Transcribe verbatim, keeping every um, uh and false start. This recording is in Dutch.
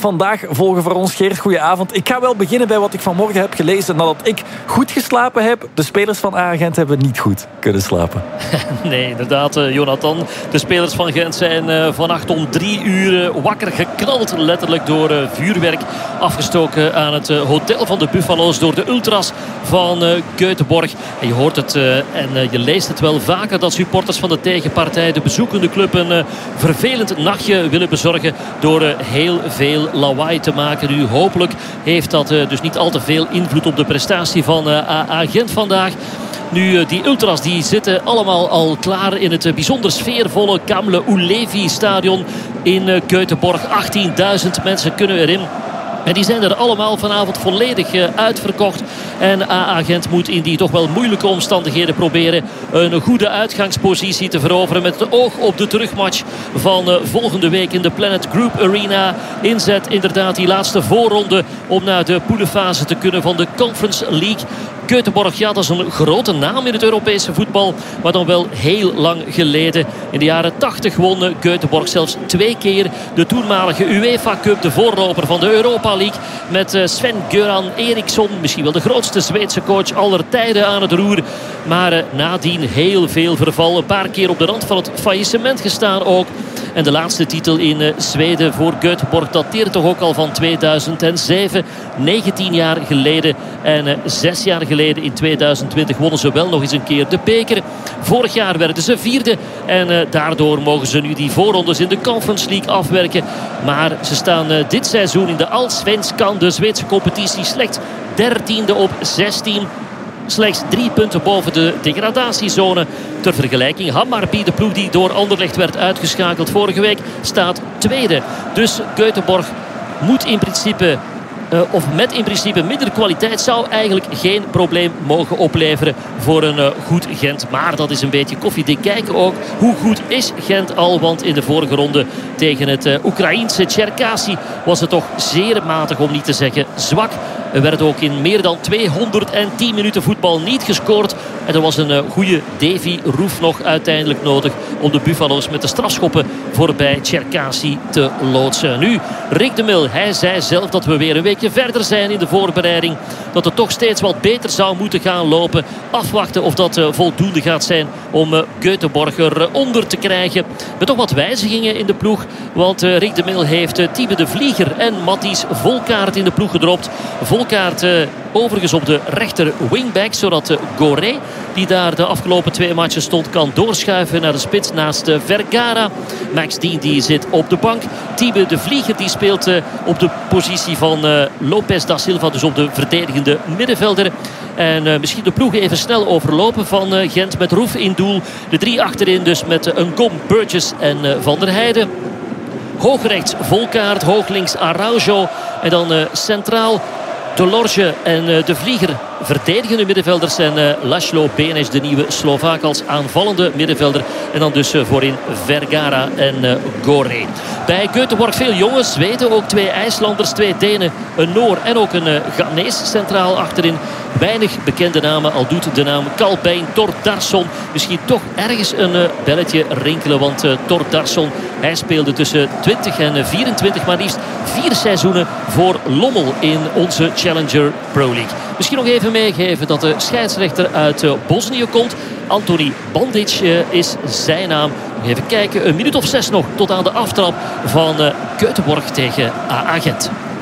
vandaag volgen voor ons. Geert, goedenavond. Ik ga wel beginnen bij wat ik vanmorgen heb gelezen. Nadat ik goed geslapen heb, de spelers van A A Gent hebben niet goed kunnen slapen. Nee, inderdaad, Jonathan. De spelers van Gent zijn uh, vannacht om drie uur wakker geknald. Letterlijk door uh, vuurwerk afgestoken aan het uh, hotel van de Buffalo's. Door de ultras van uh, Göteborg. En je hoort het uh, en uh, je leest het wel vaker. Dat supporters van de tegenpartij, de bezoekende club, een uh, vervelend nachtje willen bezorgen. Door uh, heel veel lawaai te maken. Nu hopelijk heeft dat uh, dus niet al te veel invloed op de prestatie van uh, A A Gent vandaag. Nu, die ultras die zitten allemaal al klaar in het bijzonder sfeervolle Kamle Ulevi stadion in Göteborg. achttienduizend mensen kunnen erin. En die zijn er allemaal vanavond volledig uitverkocht. En A A Gent moet in die toch wel moeilijke omstandigheden proberen een goede uitgangspositie te veroveren. Met het oog op de terugmatch van volgende week in de Planet Group Arena. Inzet inderdaad die laatste voorronde om naar de poelenfase te kunnen van de Conference League. Göteborg, ja, dat is een grote naam in het Europese voetbal. Maar dan wel heel lang geleden. In de jaren tachtig won Göteborg zelfs twee keer de toenmalige UEFA Cup. De voorloper van de Europa League. Met Sven-Göran Eriksson. Misschien wel de grootste Zweedse coach aller tijden aan het roer. Maar uh, nadien heel veel verval. Een paar keer op de rand van het faillissement gestaan ook. En de laatste titel in uh, Zweden voor Göteborg dateert toch ook al van tweeduizend zeven. negentien jaar geleden. En uh, zes jaar geleden in tweeduizend twintig wonnen ze wel nog eens een keer de beker. Vorig jaar werden ze vierde. En uh, daardoor mogen ze nu die voorrondes in de Conference League afwerken. Maar ze staan uh, dit seizoen in de Allsvenskan, de Zweedse competitie, slechts dertiende op zestien. Slechts drie punten boven de degradatiezone. Ter vergelijking, Hammarby, de ploeg die door Anderlecht werd uitgeschakeld vorige week, staat tweede. Dus Göteborg moet in principe... Uh, of met in principe minder kwaliteit zou eigenlijk geen probleem mogen opleveren voor een uh, goed Gent. Maar dat is een beetje koffiedik kijken ook. Hoe goed is Gent al? Want in de vorige ronde tegen het uh, Oekraïense Cherkasy was het toch zeer matig, om niet te zeggen zwak. Er werd ook in meer dan tweehonderdtien minuten voetbal niet gescoord. En er was een uh, goede Davy Roef nog uiteindelijk nodig om de Buffalo's met de strafschoppen voorbij Cherkasy te loodsen. Nu, Rick de Mil, hij zei zelf dat we weer een weekje verder zijn in de voorbereiding. Dat het toch steeds wat beter zou moeten gaan lopen. Afwachten of dat uh, voldoende gaat zijn om uh, Göteborg eronder te krijgen. Met toch wat wijzigingen in de ploeg. Want uh, Rick de Mil heeft uh, Tibe de Vlieger en Matthijs Volkaert in de ploeg gedropt. Volkaert uh, overigens op de rechter wingback. Zodat uh, Goré, die daar de afgelopen twee matchen stond, kan doorschuiven naar de spits naast uh, Vergara. Max Dien die zit op de bank. Tibe de Vlieger die speelt uh, op de positie van uh, Lopez da Silva. Dus op de verdedigende middenvelder. En uh, misschien de ploeg even snel overlopen van uh, Gent met Roef in doel. De drie achterin dus met uh, Ngom, Burgess en uh, Van der Heijden. Hoog rechts Volkaert, hoog links Araujo. En dan uh, centraal De Lorge en uh, De Vlieger. Verdedigende middenvelders zijn uh, Laszlo Benes, de nieuwe Slovaak, als aanvallende middenvelder. En dan dus uh, voorin Vergara en uh, Goré. Bij Göteborg veel jongens, Zweden, ook twee IJslanders, twee Denen, een Noor en ook een uh, Ghanees centraal achterin. Weinig bekende namen, al doet de naam Kalbein Thordarson misschien toch ergens een uh, belletje rinkelen. Want uh, Thordarson, hij speelde tussen twintig en vierentwintig, maar liefst vier seizoenen voor Lommel in onze Challenger Pro League. Misschien nog even meegeven dat de scheidsrechter uit uh, Bosnië komt. Antoni Bandic uh, is zijn naam. Even kijken, een minuut of zes nog tot aan de aftrap van uh, Göteborg tegen A A Gent.